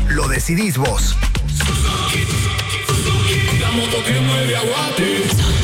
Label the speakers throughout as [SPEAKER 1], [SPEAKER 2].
[SPEAKER 1] lo decidís vos.
[SPEAKER 2] La moto que mueve a Guate.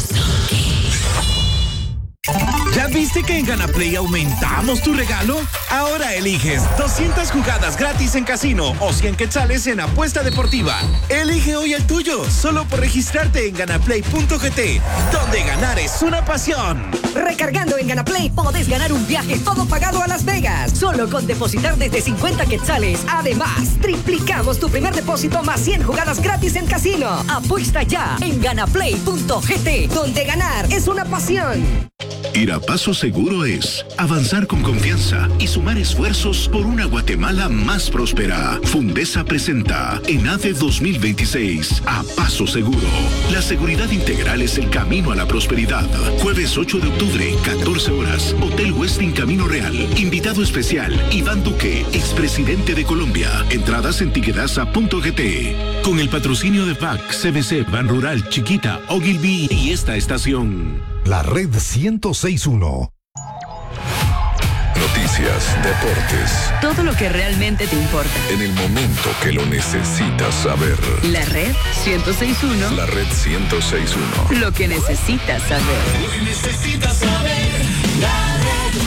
[SPEAKER 3] ¿Ya viste que en Ganaplay aumentamos tu regalo? Ahora eliges 200 jugadas gratis en casino o 100 quetzales en apuesta deportiva. Elige hoy el tuyo, solo por registrarte en ganaplay.gt, donde ganar es una pasión.
[SPEAKER 4] Recargando en Ganaplay podés ganar un viaje todo pagado a Las Vegas, solo con depositar desde 50 quetzales. Además, triplicamos tu primer depósito más 100 jugadas gratis en casino. Apuesta ya en ganaplay.gt, donde ganar es una pasión.
[SPEAKER 5] Ir a paso seguro es avanzar con confianza y sumar esfuerzos por una Guatemala más próspera. Fundesa presenta ENADE 2026 a paso seguro. La seguridad integral es el camino a la prosperidad. Jueves 8 de octubre, 14 horas, Hotel Westin Camino Real. Invitado especial, Iván Duque, expresidente de Colombia. Entradas en tiquetasa.gt. Con el patrocinio de PAC, CBC, Ban Rural, Chiquita, Ogilvy y esta estación.
[SPEAKER 1] La Red 106.1.
[SPEAKER 2] Noticias, deportes.
[SPEAKER 6] Todo lo que realmente te importa.
[SPEAKER 2] En el momento que lo necesitas saber.
[SPEAKER 6] La Red 106.1.
[SPEAKER 2] La Red 106.1.
[SPEAKER 6] Lo que necesitas saber.
[SPEAKER 2] Lo que necesitas saber. La Red.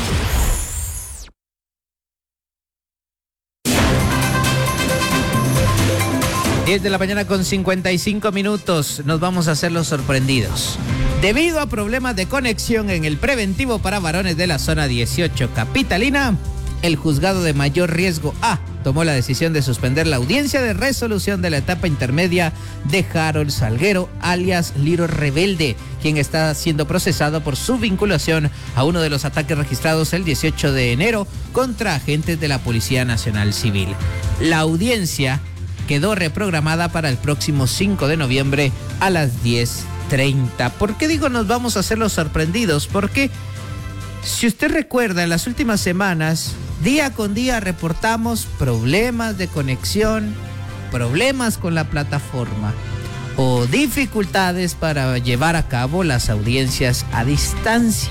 [SPEAKER 7] Diez de la mañana con 55 minutos. Nos vamos a hacer los sorprendidos. Debido a problemas de conexión en el preventivo para varones de la zona 18 capitalina, el juzgado de mayor riesgo A tomó la decisión de suspender la audiencia de resolución de la etapa intermedia de Harold Salguero, alias Liro Rebelde, quien está siendo procesado por su vinculación a uno de los ataques registrados el 18 de enero contra agentes de la Policía Nacional Civil. La audiencia quedó reprogramada para el próximo 5 de noviembre a las 10:30. ¿Por qué digo nos vamos a hacer los sorprendidos? Porque si usted recuerda, en las últimas semanas, día con día reportamos problemas de conexión, problemas con la plataforma o dificultades para llevar a cabo las audiencias a distancia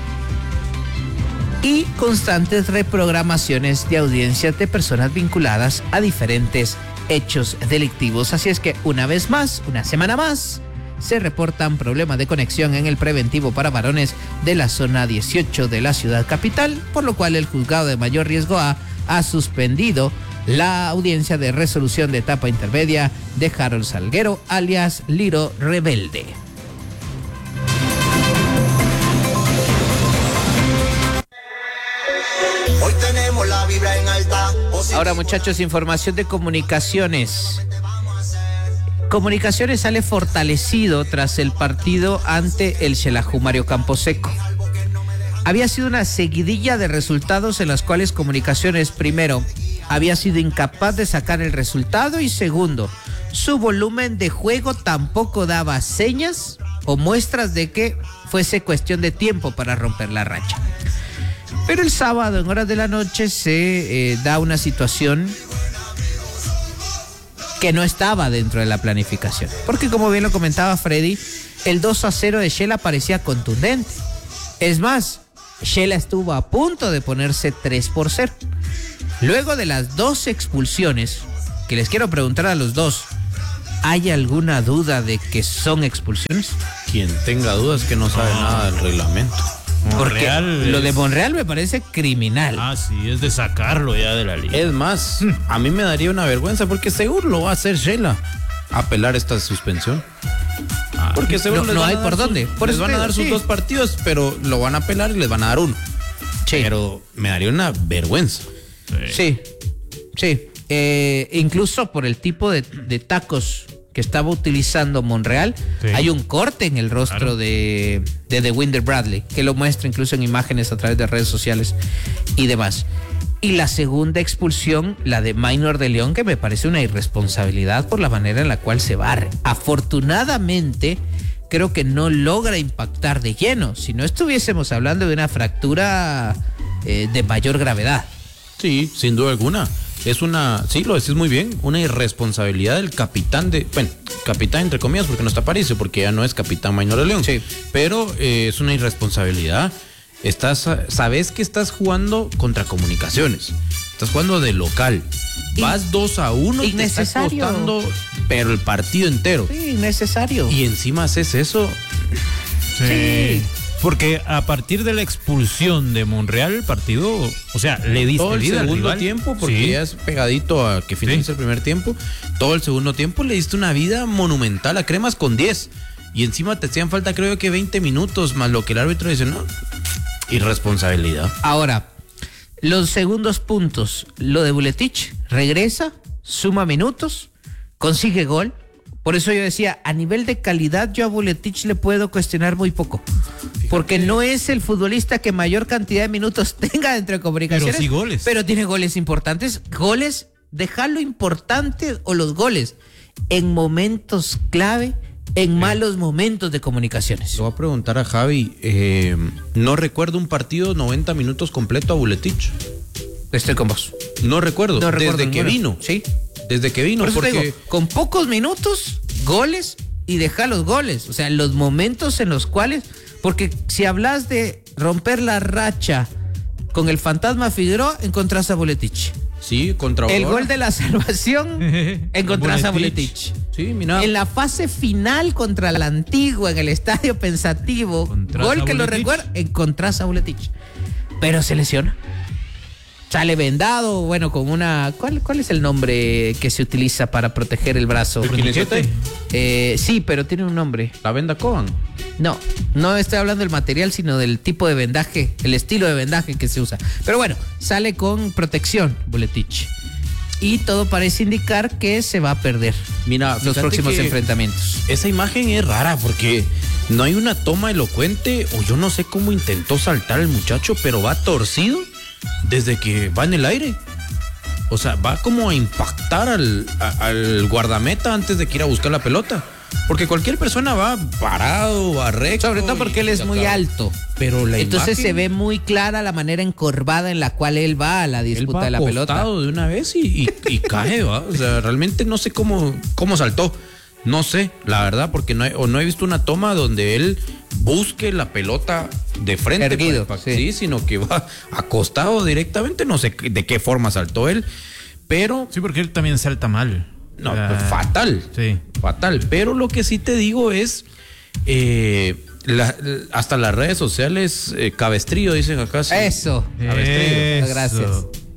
[SPEAKER 7] y constantes reprogramaciones de audiencias de personas vinculadas a diferentes hechos delictivos. Así es que una vez más, una semana más, se reportan problemas de conexión en el preventivo para varones de la zona 18 de la ciudad capital, por lo cual el juzgado de mayor riesgo A ha suspendido la audiencia de resolución de etapa intermedia de Harold Salguero, alias Liro Rebelde.
[SPEAKER 8] Hoy tenemos la vibra en alta.
[SPEAKER 7] Ahora, muchachos, información de Comunicaciones. Comunicaciones sale fortalecido tras el partido ante el Xelajú Mario Camposeco. Había sido una seguidilla de resultados en las cuales Comunicaciones, primero, había sido incapaz de sacar el resultado y segundo, su volumen de juego tampoco daba señas o muestras de que fuese cuestión de tiempo para romper la racha. Pero el sábado, en horas de la noche, se da una situación que no estaba dentro de la planificación. Porque, como bien lo comentaba Freddy, el 2-0 de Xela parecía contundente. Es más, Xela estuvo a punto de ponerse 3-0. Luego de las dos expulsiones, que les quiero preguntar a los dos, ¿hay alguna duda de que son expulsiones?
[SPEAKER 9] Quien tenga dudas que no sabe nada del reglamento.
[SPEAKER 7] Porque lo de Monreal me parece criminal.
[SPEAKER 10] Ah, sí, es de sacarlo ya de la liga.
[SPEAKER 9] Es más, a mí me daría una vergüenza porque seguro lo va a hacer Xela, apelar esta suspensión. Porque seguro
[SPEAKER 7] no hay por dónde.
[SPEAKER 9] Les van a dar sus dos partidos, pero lo van a apelar y les van a dar uno. Sí. Pero me daría una vergüenza.
[SPEAKER 7] Sí. Incluso por el tipo de tacos que estaba utilizando Monreal, sí. Hay un corte en el rostro de Winder Bradley, que lo muestra incluso en imágenes a través de redes sociales y demás. Y la segunda expulsión, la de Minor de León, que me parece una irresponsabilidad por la manera en la cual se barre. Afortunadamente, creo que no logra impactar de lleno. Si no estuviésemos hablando de una fractura de mayor gravedad.
[SPEAKER 9] Sí, sin duda alguna. Es una, sí, lo decís muy bien, una irresponsabilidad del capitán capitán entre comillas, porque no está Aparicio, porque ya no es capitán Minor de León. Sí. Pero es una irresponsabilidad sabes que estás jugando contra Comunicaciones. Estás jugando de local. Vas 2-1 y te está costando, pero el partido entero.
[SPEAKER 7] Sí, innecesario.
[SPEAKER 9] Y encima haces eso.
[SPEAKER 10] Sí. Porque a partir de la expulsión de Monreal, el partido, o sea, le diste
[SPEAKER 9] todo el
[SPEAKER 10] vida al
[SPEAKER 9] segundo
[SPEAKER 10] rival.
[SPEAKER 9] tiempo, porque ya es pegadito a que finalice el primer tiempo. Todo el segundo tiempo le diste una vida monumental a Cremas con 10. Y encima te hacían falta, creo que 20 minutos, más lo que el árbitro dice, no, irresponsabilidad.
[SPEAKER 7] Ahora, los segundos puntos, lo de Vuletich, regresa, suma minutos, consigue gol. Por eso yo decía, a nivel de calidad yo a Vuletich le puedo cuestionar muy poco. Porque no es el futbolista que mayor cantidad de minutos tenga dentro de Comunicaciones.
[SPEAKER 10] Pero sí goles.
[SPEAKER 7] Pero tiene goles importantes. Goles, dejarlo importante o los goles en momentos clave, en malos momentos de Comunicaciones.
[SPEAKER 9] Le voy a preguntar a Javi, no recuerdo un partido 90 minutos completo a Vuletich.
[SPEAKER 7] Estoy con vos.
[SPEAKER 9] No recuerdo. Desde que vino.
[SPEAKER 7] Sí.
[SPEAKER 9] Desde que vino.
[SPEAKER 7] Por eso
[SPEAKER 9] porque
[SPEAKER 7] te digo, con pocos minutos, goles y deja los goles. O sea, los momentos en los cuales... Porque si hablas de romper la racha con el fantasma Figueroa, encontrás a Vuletich.
[SPEAKER 9] Sí, contra
[SPEAKER 7] El
[SPEAKER 9] Aurora.
[SPEAKER 7] gol de la salvación, encontrás a Vuletich.
[SPEAKER 9] Sí, mira.
[SPEAKER 7] En la fase final contra la Antigua, en el Estadio Pensativo, gol que lo recuerda, encontrás a Vuletich. Pero se lesiona. Sale vendado, bueno, con una... ¿Cuál es el nombre que se utiliza para proteger el brazo?
[SPEAKER 9] ¿El quinquete?
[SPEAKER 7] Sí, pero tiene un nombre.
[SPEAKER 9] ¿La venda Coban?
[SPEAKER 7] No estoy hablando del material, sino del tipo de vendaje, el estilo de vendaje que se usa. Pero bueno, sale con protección, Vuletich. Y todo parece indicar que se va a perder.
[SPEAKER 9] Mira,
[SPEAKER 7] los próximos enfrentamientos.
[SPEAKER 9] Esa imagen es rara porque no hay una toma elocuente, o yo no sé cómo intentó saltar el muchacho, pero va torcido desde que va en el aire. O sea, va como a impactar al guardameta antes de que ir a buscar la pelota. Porque cualquier persona va parado, va recto.
[SPEAKER 7] Sobre todo porque él es muy alto.
[SPEAKER 9] Pero
[SPEAKER 7] entonces se ve muy clara la manera encorvada en la cual él va a la disputa de la pelota.
[SPEAKER 9] De una vez y cae, ¿va? O sea, realmente no sé cómo saltó. No sé, la verdad, porque no he visto una toma donde él busque la pelota de frente.
[SPEAKER 7] Erguido,
[SPEAKER 9] sí, sino que va acostado directamente. No sé de qué forma saltó él, pero...
[SPEAKER 10] Sí, porque él también salta mal.
[SPEAKER 9] No, pues fatal.
[SPEAKER 10] Sí.
[SPEAKER 9] Fatal. Pero lo que sí te digo es... hasta las redes sociales, cabestrillo, dicen acá. Sí.
[SPEAKER 7] Eso. Cabestrillo. Gracias.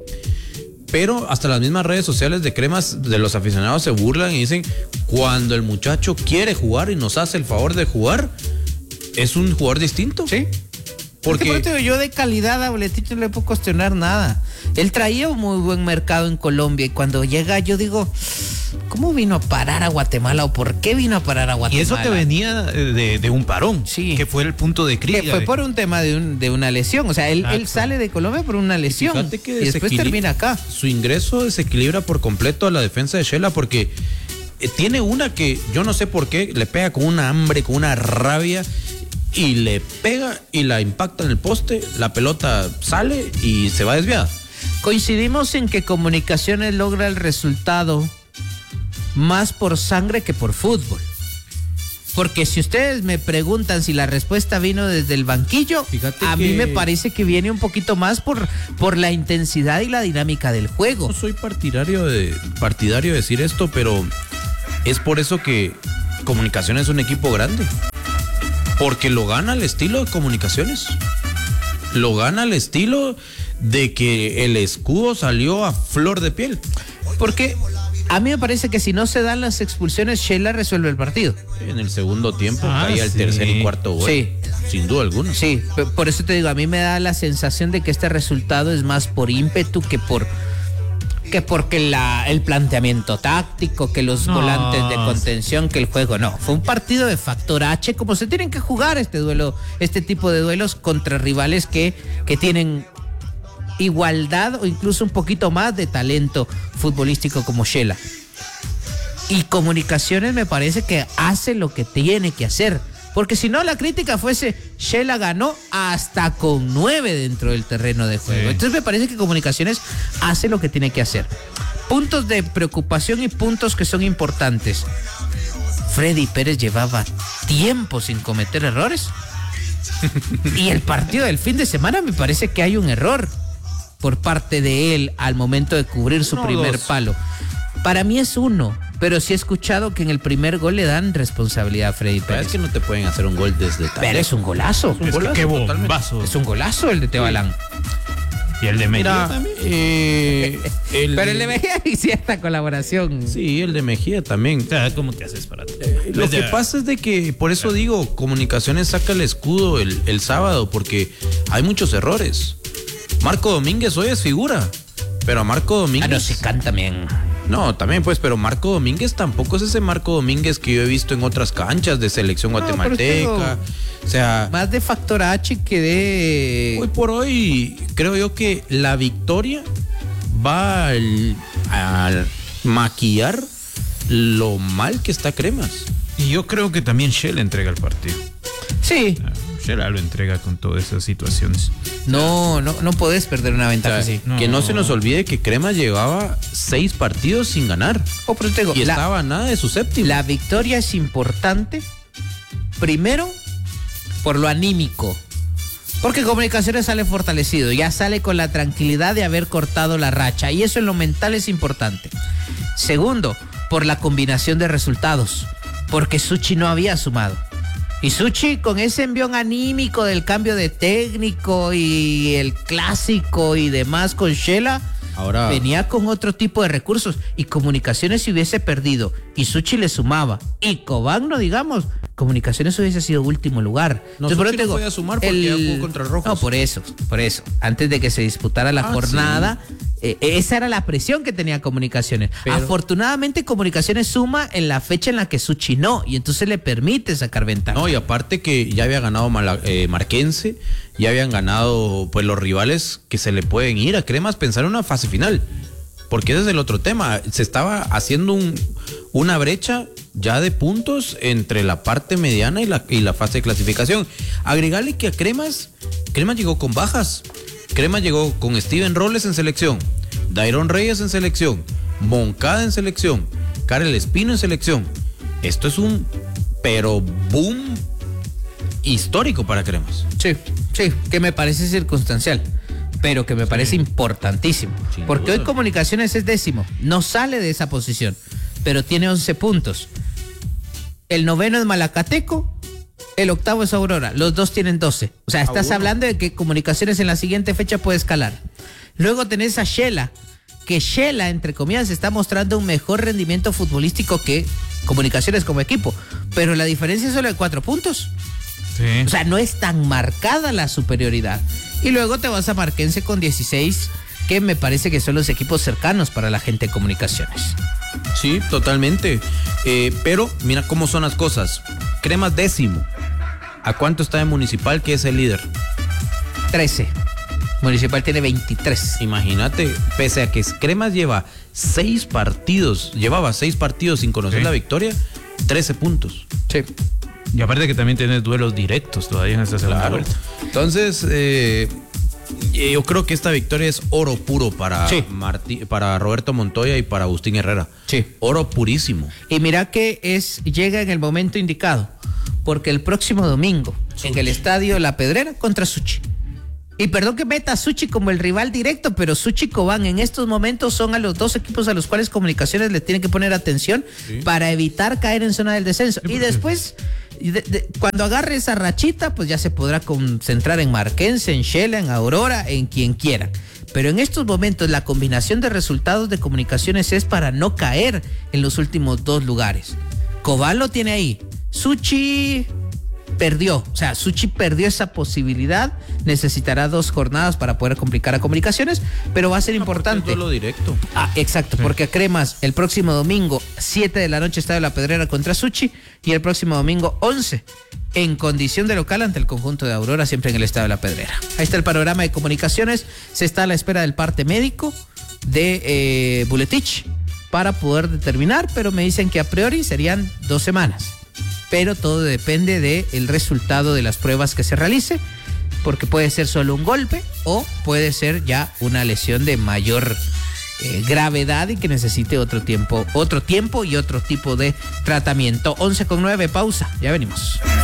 [SPEAKER 9] Pero hasta las mismas redes sociales de Cremas, de los aficionados, se burlan y dicen, cuando el muchacho quiere jugar y nos hace el favor de jugar, es un jugador distinto.
[SPEAKER 7] Sí. Porque yo de calidad a Vuletich no le puedo cuestionar nada. Él traía un muy buen mercado en Colombia y cuando llega yo digo, ¿cómo vino a parar a Guatemala o por qué vino a parar a Guatemala?
[SPEAKER 10] Y eso que venía de un parón,
[SPEAKER 7] sí,
[SPEAKER 10] que fue el punto de crítica.
[SPEAKER 7] Que fue por un tema de una lesión. O sea, él sale de Colombia por una lesión y después termina acá.
[SPEAKER 9] Su ingreso desequilibra por completo a la defensa de Shela porque tiene una que yo no sé por qué le pega con una hambre, con una rabia y le pega y la impacta en el poste, la pelota sale y se va desviada.
[SPEAKER 7] Coincidimos en que Comunicaciones logra el resultado más por sangre que por fútbol. Porque si ustedes me preguntan si la respuesta vino desde el banquillo, a mí me parece que viene un poquito más por la intensidad y la dinámica del juego.
[SPEAKER 9] No soy partidario de decir esto, pero es por eso que Comunicaciones es un equipo grande. Porque lo gana el estilo de Comunicaciones. Lo gana el estilo de que el escudo salió a flor de piel.
[SPEAKER 7] Porque a mí me parece que si no se dan las expulsiones, Shela resuelve el partido.
[SPEAKER 9] En el segundo tiempo caía el tercer y cuarto gol.
[SPEAKER 7] Sí.
[SPEAKER 9] Sin duda alguna.
[SPEAKER 7] Sí, por eso te digo, a mí me da la sensación de que este resultado es más por ímpetu que porque el planteamiento táctico, que los volantes de contención, que el juego. No, fue un partido de factor H, como se tienen que jugar este tipo de duelos contra rivales que tienen igualdad o incluso un poquito más de talento futbolístico como Shela. Y Comunicaciones me parece que hace lo que tiene que hacer. Porque si no, la crítica fuese, Shela ganó hasta con 9 dentro del terreno de juego. Sí. Entonces me parece que Comunicaciones hace lo que tiene que hacer. Puntos de preocupación y puntos que son importantes. Freddy Pérez llevaba tiempo sin cometer errores. Y el partido del fin de semana me parece que hay un error por parte de él al momento de cubrir su primer palo. Para mí es 1, pero sí he escuchado que en el primer gol le dan responsabilidad a Freddy Pérez.
[SPEAKER 9] Es que no te pueden hacer un gol desde tal.
[SPEAKER 7] Pero es un golazo.
[SPEAKER 10] Es que qué bombazo.
[SPEAKER 7] Es un golazo el de Tebalán.
[SPEAKER 10] Y el de Mejía
[SPEAKER 7] también. Pero el de Mejía y cierta colaboración.
[SPEAKER 9] Sí, el de Mejía también.
[SPEAKER 10] O sea, ¿cómo te haces para
[SPEAKER 9] lo que pasa es de que, por eso digo, Comunicaciones saca el escudo el sábado, porque hay muchos errores. Marco Domínguez hoy es figura, pero a Marco Domínguez...
[SPEAKER 7] no, se canta bien.
[SPEAKER 9] No, también pues, pero Marco Domínguez tampoco es ese Marco Domínguez que yo he visto en otras canchas de selección guatemalteca. O sea,
[SPEAKER 7] más de factor H que de...
[SPEAKER 9] Hoy por hoy creo yo que la victoria va al maquillar lo mal que está Cremas.
[SPEAKER 10] Y yo creo que también Shell entrega el partido.
[SPEAKER 7] Sí.
[SPEAKER 10] Shell lo entrega con todas esas situaciones.
[SPEAKER 7] No podés perder una ventaja así.
[SPEAKER 9] Que no se nos olvide que Cremas llevaba 6 partidos sin ganar.
[SPEAKER 7] Pero te digo,
[SPEAKER 9] y estaba a nada de su séptimo.
[SPEAKER 7] La victoria es importante, primero, por lo anímico. Porque Comunicaciones sale fortalecido, ya sale con la tranquilidad de haber cortado la racha. Y eso en lo mental es importante. Segundo, por la combinación de resultados. Porque Suchi no había sumado. Y Suchi, con ese envión anímico del cambio de técnico y el clásico y demás con Shela, ahora venía con otro tipo de recursos. Y Comunicaciones si hubiese perdido y Suchi le sumaba y Cobán no digamos, Comunicaciones hubiese sido último lugar.
[SPEAKER 9] No, Suchi no podía sumar porque ya jugó contra Rojos.
[SPEAKER 7] No, por eso. Antes de que se disputara la jornada, sí. Esa era la presión que tenía Comunicaciones. Pero afortunadamente Comunicaciones suma en la fecha en la que Suchi no, y entonces le permite sacar ventaja.
[SPEAKER 9] No, y aparte que ya había ganado Marquense, ya habían ganado pues los rivales que se le pueden ir a Cremas pensar en una fase final. Porque ese es el otro tema. Se estaba haciendo una brecha ya de puntos entre la parte mediana y la fase de clasificación. Agregarle que a Cremas llegó con bajas. Cremas llegó con Steven Robles en selección, Dairon Reyes en selección, Moncada en selección, Karel Espino en selección. Esto es un boom histórico para Cremas.
[SPEAKER 7] Sí, que me parece circunstancial, pero que me parece importantísimo. Sin porque duda. Hoy Comunicaciones es 10º, no sale de esa posición, pero tiene 11 puntos. El 9º es Malacateco, el 8º es Aurora, los dos tienen 12. O sea, estás hablando de que Comunicaciones en la siguiente fecha puede escalar. Luego tenés a Shela, que Shela, entre comillas, está mostrando un mejor rendimiento futbolístico que Comunicaciones como equipo, pero la diferencia es solo de 4 puntos. Sí. O sea, no es tan marcada la superioridad. Y luego te vas a Marquense con 16, que me parece que son los equipos cercanos para la gente de Comunicaciones.
[SPEAKER 9] Sí, totalmente. Pero mira cómo son las cosas. Cremas 10º. ¿A cuánto está de Municipal, que es el líder?
[SPEAKER 7] 13. Municipal tiene 23.
[SPEAKER 9] Imagínate, pese a que Cremas llevaba 6 partidos sin conocer la victoria, 13 puntos.
[SPEAKER 7] Sí.
[SPEAKER 10] Y aparte que también tienes duelos directos todavía en esta segunda vuelta.
[SPEAKER 9] Entonces, yo creo que esta victoria es oro puro para para Roberto Montoya y para Agustín Herrera.
[SPEAKER 7] Sí.
[SPEAKER 9] Oro purísimo.
[SPEAKER 7] Y mira que llega en el momento indicado, porque el próximo domingo, en el estadio La Pedrera, contra Suchi. Y perdón que meta a Suchi como el rival directo, pero Suchi y Cobán en estos momentos son a los dos equipos a los cuales Comunicaciones le tiene que poner atención para evitar caer en zona del descenso. Y después, cuando agarre esa rachita, pues ya se podrá concentrar en Marquense, en Shela, en Aurora, en quien quiera. Pero en estos momentos la combinación de resultados de Comunicaciones es para no caer en los últimos 2 lugares. Cobán lo tiene ahí. Suchi perdió esa posibilidad, necesitará 2 jornadas para poder complicar a Comunicaciones, pero va a ser importante.
[SPEAKER 9] Lo directo.
[SPEAKER 7] Exacto, porque a Cremas el próximo domingo 7 de la noche Estadio La Pedrera contra Suchi, y el próximo domingo 11 en condición de local ante el conjunto de Aurora, siempre en el Estadio La Pedrera. Ahí está el panorama de Comunicaciones. Se está a la espera del parte médico de Buletich para poder determinar, pero me dicen que a priori serían 2 semanas. Pero todo depende del resultado de las pruebas que se realice, porque puede ser solo un golpe o puede ser ya una lesión de mayor gravedad y que necesite otro tiempo y otro tipo de tratamiento. 11:09, pausa, ya venimos.